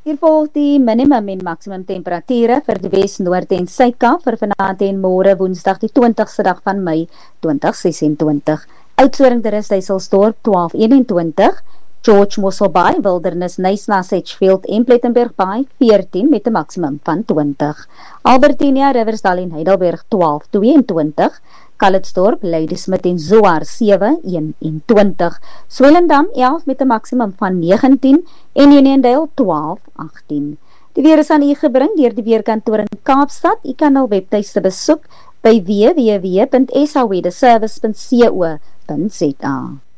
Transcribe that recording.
Hier volg die minimum en maksimum temperature vir die Wes, Noord en Suid-Kaap vir vanaand en môre Woensdag die 20ste dag van Mei 2026. Oudtshoorn Rus Dysselsdorp 12:21, George Mossel Bay, Wilderness, Nysna, Sedgefield en Plettenberg Bay 14 met 'n maksimum van 20. Albertinia, Riversdal en Heidelberg 12:22, Calitzdorp, Ladysmith en Zoar 7:21, Swellendam 11 met 'n maksimum van 19 en Uniondale 12:18. Die weer is aan u gebring deur die Weerkantoor in Kaapstad. U kan hul webtuiste besoek by www.saweatherservice.co.za.